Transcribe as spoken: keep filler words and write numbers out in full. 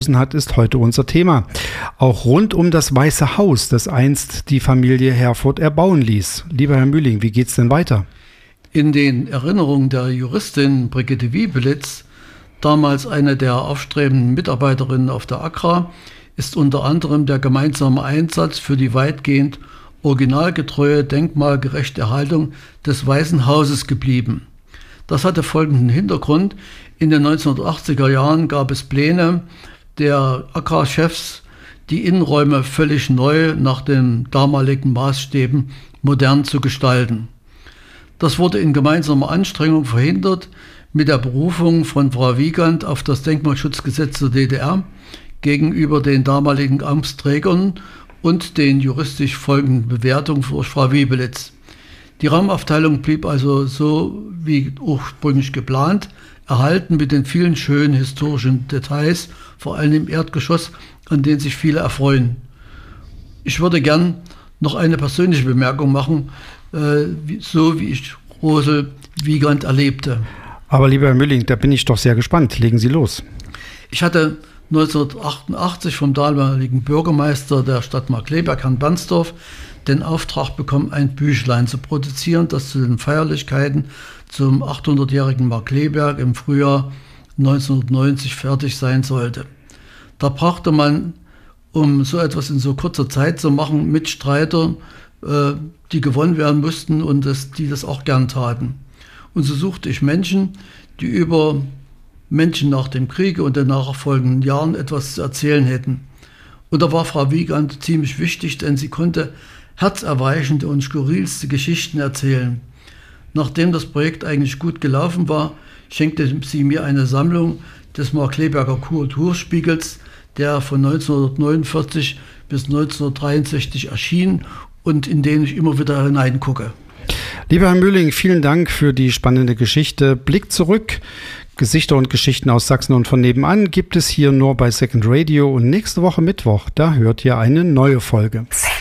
hat, ist heute unser Thema. Auch rund um das Weiße Haus, das einst die Familie Herford erbauen ließ. Lieber Herr Mühling, wie geht's denn weiter? In den Erinnerungen der Juristin Brigitte Wiebelitz, damals eine der aufstrebenden Mitarbeiterinnen auf der A K R A, ist unter anderem der gemeinsame Einsatz für die weitgehend originalgetreue, denkmalgerechte Erhaltung des Weißen Hauses geblieben. Das hatte folgenden Hintergrund. In den neunzehnhundertachtziger Jahren gab es Pläne der A K R-Chefs, die Innenräume völlig neu nach den damaligen Maßstäben modern zu gestalten. Das wurde in gemeinsamer Anstrengung verhindert mit der Berufung von Frau Wiegand auf das Denkmalschutzgesetz der D D R gegenüber den damaligen Amtsträgern und den juristisch folgenden Bewertungen durch Frau Wiebelitz. Die Raumaufteilung blieb also so wie ursprünglich geplant, erhalten mit den vielen schönen historischen Details, vor allem im Erdgeschoss, an denen sich viele erfreuen. Ich würde gern noch eine persönliche Bemerkung machen, äh, wie, so wie ich Rosel Wiegand erlebte. Aber lieber Herr Mühling, da bin ich doch sehr gespannt. Legen Sie los. Ich hatte neunzehnhundertachtundachtzig vom damaligen Bürgermeister der Stadt Markkleeberg, Herrn Bernsdorf, den Auftrag bekommen, ein Büchlein zu produzieren, das zu den Feierlichkeiten zum achthundertjährigen Markkleeberg im Frühjahr neunzehnhundertneunzig fertig sein sollte. Da brauchte man, um so etwas in so kurzer Zeit zu machen, Mitstreiter, äh, die gewonnen werden mussten und das, die das auch gern taten. Und so suchte ich Menschen, die über Menschen nach dem Kriege und den nachfolgenden Jahren etwas zu erzählen hätten. Und da war Frau Wiegand ziemlich wichtig, denn sie konnte herzerweichende und skurrilste Geschichten erzählen. Nachdem das Projekt eigentlich gut gelaufen war, schenkte sie mir eine Sammlung des Markkleeberger Kulturspiegels, der von neunzehnhundertneunundvierzig bis neunzehnhundertdreiundsechzig erschien und in den ich immer wieder hineingucke. Lieber Herr Mühling, vielen Dank für die spannende Geschichte. Blick zurück. Gesichter und Geschichten aus Sachsen und von nebenan gibt es hier nur bei Second Radio und nächste Woche Mittwoch, da hört ihr eine neue Folge.